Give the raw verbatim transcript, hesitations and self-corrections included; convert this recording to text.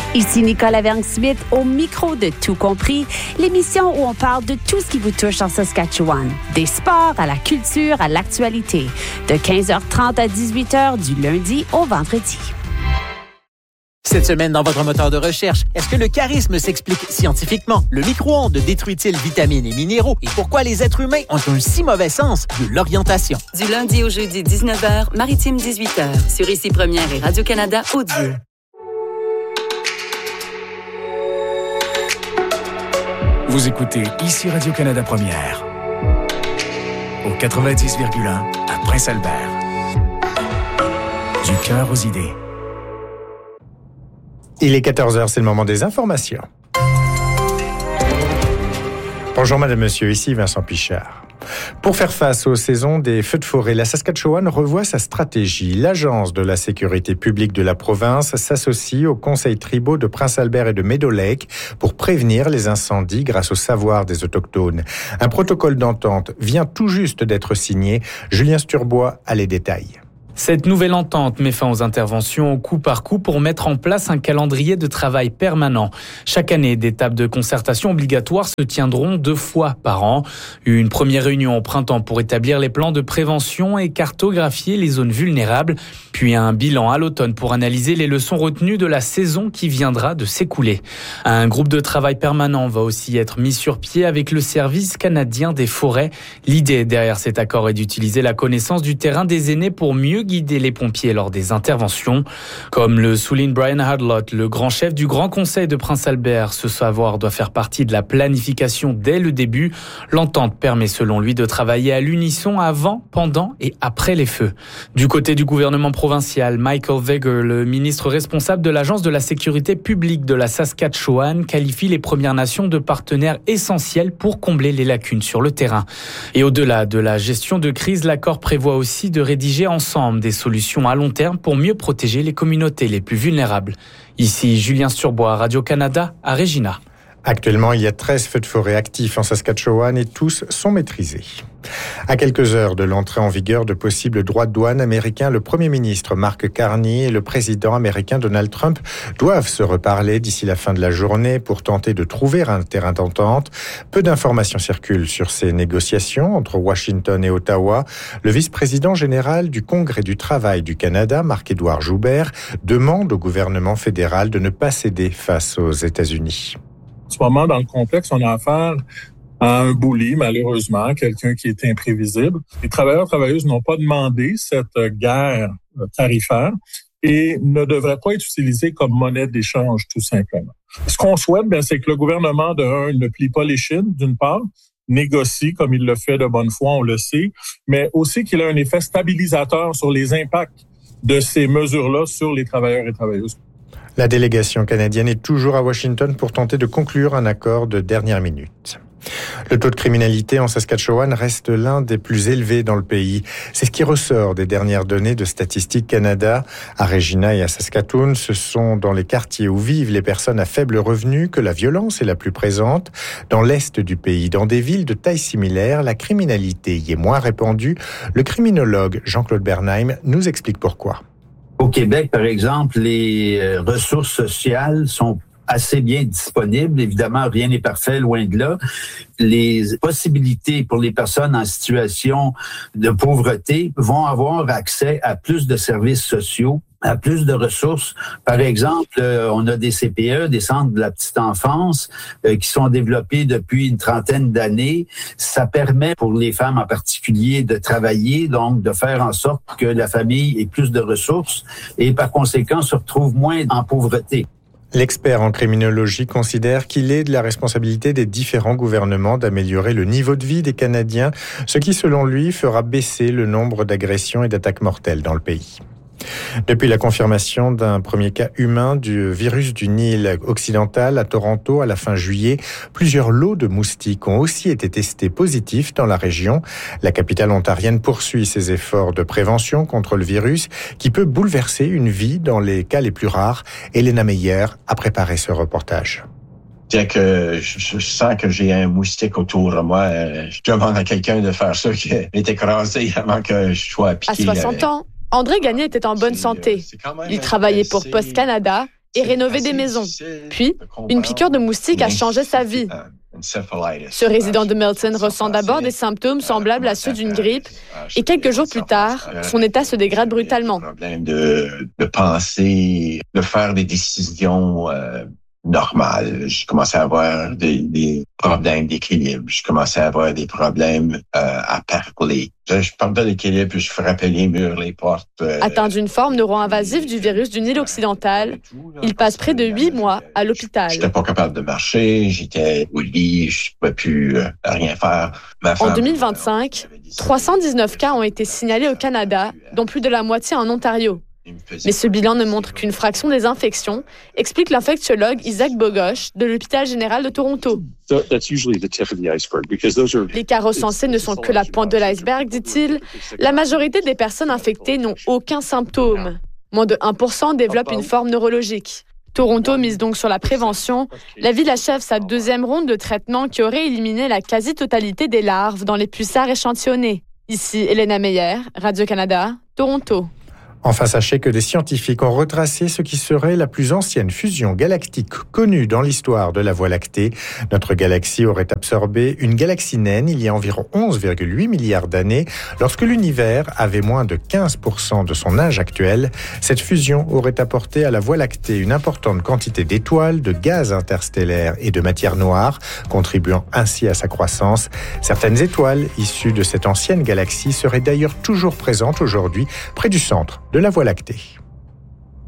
Ici Nicole Lavergne-Smith au micro de Tout compris, l'émission où on parle de tout ce qui vous touche en Saskatchewan. Des sports à la culture, à l'actualité. De quinze heures trente à dix-huit heures du lundi au vendredi. Cette semaine, dans votre moteur de recherche, est-ce que le charisme s'explique scientifiquement? Le micro-ondes détruit-il vitamines et minéraux? Et pourquoi les êtres humains ont un si mauvais sens de l'orientation? Du lundi au jeudi, dix-neuf heures, Maritime dix-huit heures, sur Ici Première et Radio-Canada Audio. Vous écoutez Ici Radio-Canada Première, au quatre-vingt-dix virgule un à Prince-Albert. Du cœur aux idées. Il est quatorze heures, c'est le moment des informations. Bonjour madame, monsieur, ici Vincent Pichard. Pour faire face aux saisons des feux de forêt, la Saskatchewan revoit sa stratégie. L'Agence de la sécurité publique de la province s'associe aux conseils tribaux de Prince-Albert et de Meadow Lake pour prévenir les incendies grâce au savoir des Autochtones. Un protocole d'entente vient tout juste d'être signé. Julien Sturbois a les détails. Cette nouvelle entente met fin aux interventions au coup par coup pour mettre en place un calendrier de travail permanent. Chaque année, des tables de concertation obligatoires se tiendront deux fois par an. Une première réunion au printemps pour établir les plans de prévention et cartographier les zones vulnérables, puis un bilan à l'automne pour analyser les leçons retenues de la saison qui viendra de s'écouler. Un groupe de travail permanent va aussi être mis sur pied avec le Service canadien des forêts. L'idée derrière cet accord est d'utiliser la connaissance du terrain des aînés pour mieux guider les pompiers lors des interventions. Comme le souligne Brian Hadlott, le grand chef du Grand Conseil de Prince-Albert, ce savoir doit faire partie de la planification dès le début. L'entente permet selon lui de travailler à l'unisson avant, pendant et après les feux. Du côté du gouvernement provincial, Michael Veger, le ministre responsable de l'Agence de la sécurité publique de la Saskatchewan, qualifie les Premières Nations de partenaires essentiels pour combler les lacunes sur le terrain. Et au-delà de la gestion de crise, l'accord prévoit aussi de rédiger ensemble des solutions à long terme pour mieux protéger les communautés les plus vulnérables. Ici Julien Sturbois, Radio-Canada, à Regina. Actuellement, il y a treize feux de forêt actifs en Saskatchewan et tous sont maîtrisés. À quelques heures de l'entrée en vigueur de possibles droits de douane américains, le Premier ministre Mark Carney et le président américain Donald Trump doivent se reparler d'ici la fin de la journée pour tenter de trouver un terrain d'entente. Peu d'informations circulent sur ces négociations entre Washington et Ottawa. Le vice-président général du Congrès du travail du Canada, Marc-Édouard Joubert, demande au gouvernement fédéral de ne pas céder face aux États-Unis. En ce moment, dans le complexe, on a affaire à un bully, malheureusement, quelqu'un qui est imprévisible. Les travailleurs et travailleuses n'ont pas demandé cette guerre tarifaire et ne devraient pas être utilisés comme monnaie d'échange, tout simplement. Ce qu'on souhaite, bien, c'est que le gouvernement, de un, ne plie pas les chines, d'une part, négocie comme il le fait de bonne foi, on le sait, mais aussi qu'il ait un effet stabilisateur sur les impacts de ces mesures-là sur les travailleurs et travailleuses. La délégation canadienne est toujours à Washington pour tenter de conclure un accord de dernière minute. Le taux de criminalité en Saskatchewan reste l'un des plus élevés dans le pays. C'est ce qui ressort des dernières données de Statistique Canada. À Regina et à Saskatoon, ce sont dans les quartiers où vivent les personnes à faible revenu que la violence est la plus présente. Dans l'est du pays, dans des villes de taille similaire, la criminalité y est moins répandue. Le criminologue Jean-Claude Bernheim nous explique pourquoi. Au Québec, par exemple, les ressources sociales sont assez bien disponibles. Évidemment, rien n'est parfait, loin de là. Les possibilités pour les personnes en situation de pauvreté vont avoir accès à plus de services sociaux, à plus de ressources. Par exemple, on a des C P E, des centres de la petite enfance, euh, qui sont développés depuis une trentaine d'années. Ça permet pour les femmes en particulier de travailler, donc de faire en sorte que la famille ait plus de ressources et par conséquent se retrouve moins en pauvreté. L'expert en criminologie considère qu'il est de la responsabilité des différents gouvernements d'améliorer le niveau de vie des Canadiens, ce qui, selon lui, fera baisser le nombre d'agressions et d'attaques mortelles dans le pays. Depuis la confirmation d'un premier cas humain du virus du Nil occidental à Toronto à la fin juillet, plusieurs lots de moustiques ont aussi été testés positifs dans la région. La capitale ontarienne poursuit ses efforts de prévention contre le virus qui peut bouleverser une vie dans les cas les plus rares. Elena Meyer a préparé ce reportage. Dès que je, je sens que j'ai un moustique autour de moi, je demande à quelqu'un de faire ça qui est écrasé avant que je sois piqué. À soixante ans, André Gagné était en bonne santé. Il travaillait pour Post Canada et rénover des maisons. Puis, une piqûre de moustique a changé sa vie. Ce résident de Milton ressent d'abord des symptômes semblables à ceux d'une grippe et quelques jours plus tard, son état se dégrade brutalement. Problème de, de penser, de faire des décisions euh, normales. Je commençais à avoir des, des problèmes d'équilibre. Je commençais à avoir des problèmes euh, à parler. Je, je perdais l'équilibre, puis je frappais les murs, les portes. Euh, Atteint d'une forme neuro-invasive du virus du Nil occidental, il passe près de huit mois à l'hôpital. J'étais pas capable de marcher, j'étais au lit, je ne pouvais plus euh, rien faire. Ma femme, en deux mille vingt-cinq, trois cent dix-neuf cas ont été signalés au Canada, dont plus de la moitié en Ontario. Mais ce bilan ne montre qu'une fraction des infections, explique l'infectiologue Isaac Bogoch de l'hôpital général de Toronto. Les cas recensés ne sont que la pointe de l'iceberg, dit-il. La majorité des personnes infectées n'ont aucun symptôme. Moins de un pour cent développent une forme neurologique. Toronto mise donc sur la prévention. La ville achève sa deuxième ronde de traitement qui aurait éliminé la quasi-totalité des larves dans les pulsars échantillonnés. Ici, Elena Meyer, Radio-Canada, Toronto. Enfin, sachez que des scientifiques ont retracé ce qui serait la plus ancienne fusion galactique connue dans l'histoire de la Voie lactée. Notre galaxie aurait absorbé une galaxie naine il y a environ onze virgule huit milliards d'années. Lorsque l'univers avait moins de quinze pour cent de son âge actuel, cette fusion aurait apporté à la Voie lactée une importante quantité d'étoiles, de gaz interstellaires et de matière noire, contribuant ainsi à sa croissance. Certaines étoiles issues de cette ancienne galaxie seraient d'ailleurs toujours présentes aujourd'hui près du centre de la Voie lactée.